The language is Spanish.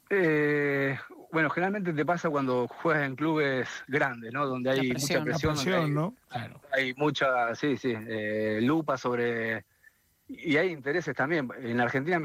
Eh, bueno, generalmente te pasa cuando juegas en clubes grandes, ¿no? Donde La hay mucha presión. La presión, donde presión, ¿no? Claro. hay mucha, sí, sí, lupa sobre... Y hay intereses también. En Argentina